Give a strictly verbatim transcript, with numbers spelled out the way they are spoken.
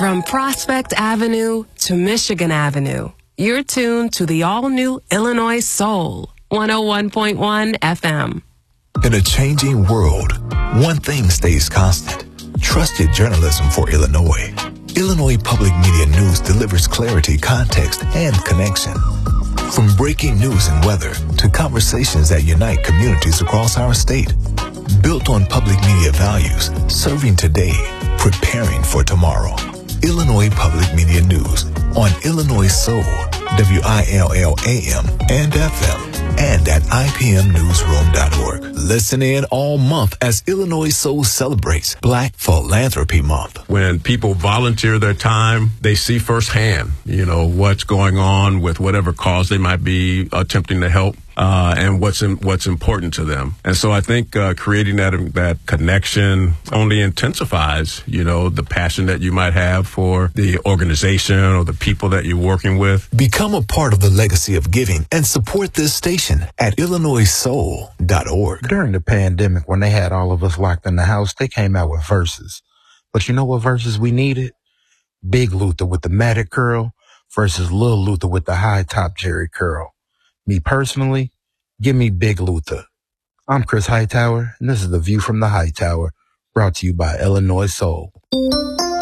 From Prospect Avenue to Michigan Avenue, you're tuned to the all-new Illinois Soul, one oh one point one F M. In a changing world, one thing stays constant: trusted journalism for Illinois. Illinois Public Media News delivers clarity, context, and connection. From breaking news and weather to conversations that unite communities across our state. Built on public media values, serving today, preparing for tomorrow. Illinois Public Media News on Illinois Soul, W I L L A M and F M, and at I P M newsroom dot org. Listen in all month as Illinois Soul celebrates Black Philanthropy Month. When people volunteer their time, they see firsthand, you know, what's going on with whatever cause they might be attempting to help. Uh, and what's in, what's important to them. And so I think uh, creating that that connection only intensifies, you know, the passion that you might have for the organization or the people that you're working with. Become a part of the legacy of giving and support this station at Illinois Soul dot org. During the pandemic, when they had all of us locked in the house, they came out with verses. But you know what verses we needed? Big Luther with the matted curl versus Lil Luther with the high top Jerry curl. Me personally, give me Big Luther. I'm Chris Hightower, and this is The View from the High Tower, brought to you by Illinois Soul.